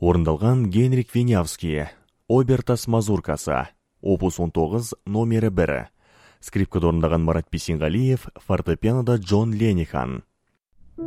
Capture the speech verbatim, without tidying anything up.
Орындалған Генрик Винявский, Обертас мазуркасы, опус он тоғыз, номері бірі. Скрипкада орындаған Марат Бесенғалиев, фортепианода Джон Ленихан.